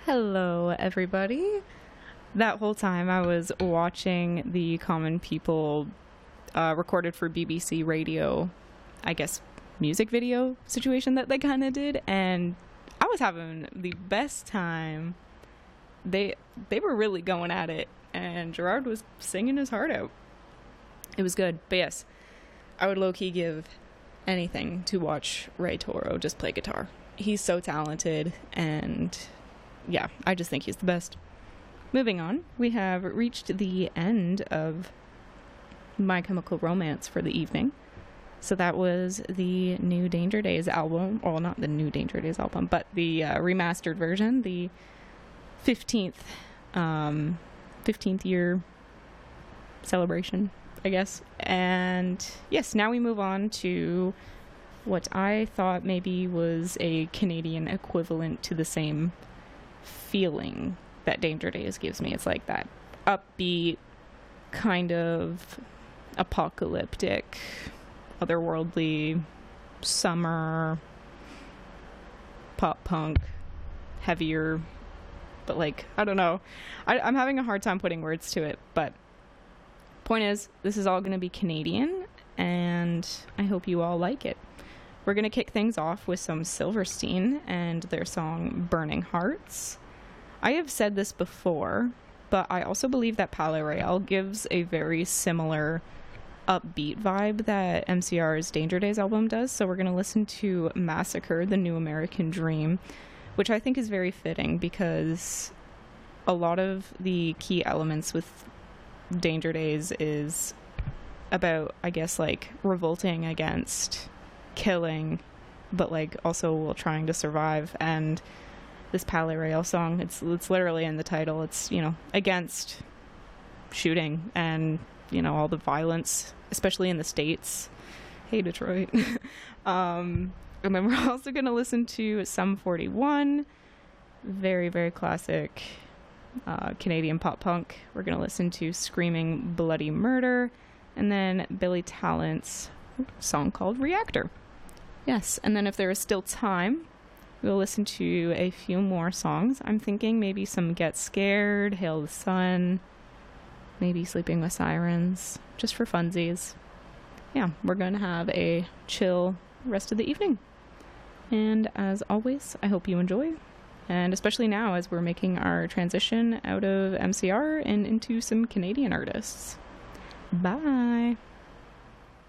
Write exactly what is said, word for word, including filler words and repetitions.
Hello, everybody. That whole time I was watching the Common People uh, recorded for B B C Radio, I guess, music video situation that they kind of did, and I was having the best time. They they were really going at it, and Gerard was singing his heart out. It was good, but yes, I would low-key give anything to watch Ray Toro just play guitar. He's so talented, and yeah, I just think he's the best. Moving on, we have reached the end of My Chemical Romance for the evening. So that was the new Danger Days album, well, not the new Danger Days album, but the uh, remastered version, the fifteenth, um, fifteenth year celebration, I guess. And yes, now we move on to what I thought maybe was a Canadian equivalent to the same feeling that Danger Days gives me. It's like that upbeat, kind of apocalyptic, otherworldly, summer, pop punk, heavier, but like, I don't know. I, I'm having a hard time putting words to it, but point is, this is all going to be Canadian, and I hope you all like it. We're going to kick things off with some Silverstein and their song Burning Hearts. I have said this before, but I also believe that Palais Royale gives a very similar upbeat vibe that M C R's Danger Days album does. So we're going to listen to Massacre, the New American Dream, which I think is very fitting because a lot of the key elements with Danger Days is about, I guess, like revolting against killing, but like also while trying to survive. And this Palais Royale song, it's it's literally in the title. It's, you know, against shooting and, you know, all the violence, especially in the States. Hey, Detroit. um, and then we're also going to listen to Sum forty-one, very, very classic uh, Canadian pop punk. We're going to listen to Screaming Bloody Murder, and then Billy Talent's song called Reactor. Yes, and then if there is still time, we'll listen to a few more songs. I'm thinking maybe some Get Scared, Hail the Sun, maybe Sleeping with Sirens, just for funsies. Yeah, we're going to have a chill rest of the evening. And as always, I hope you enjoy. And especially now as we're making our transition out of M C R and into some Canadian artists. Bye!